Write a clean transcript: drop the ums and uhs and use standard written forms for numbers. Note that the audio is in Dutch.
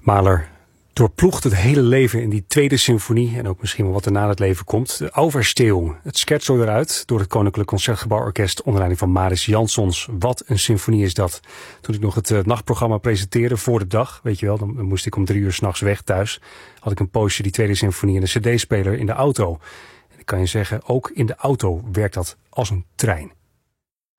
Mahler doorploegt het hele leven in die tweede symfonie en ook misschien wel wat er na het leven komt. De Auferstehung, het scherzo eruit door het Koninklijk Concertgebouworkest onder leiding van Mariss Jansons. Wat een symfonie is dat. Toen ik nog het nachtprogramma presenteerde voor de dag, weet je wel, dan moest ik om 3 uur 's nachts weg thuis. Had ik een poosje die tweede symfonie en een cd-speler in de auto. En ik kan je zeggen, ook in de auto werkt dat als een trein.